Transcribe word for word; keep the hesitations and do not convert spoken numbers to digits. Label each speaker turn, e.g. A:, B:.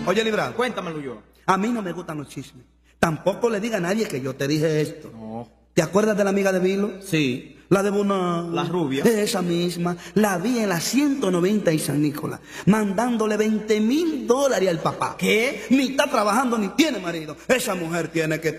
A: Oye, Librado.
B: Cuéntamelo yo.
A: A mí no me gustan los chismes. Tampoco le diga a nadie que yo te dije esto.
B: No.
A: ¿Te acuerdas de la amiga de Vilo?
B: Sí.
A: La de Bonao.
B: La rubia.
A: Esa misma. La vi en la ciento noventa y San Nicolás, mandándole veinte mil dólares al papá.
B: ¿Qué?
A: Ni está trabajando ni tiene marido. Esa mujer tiene que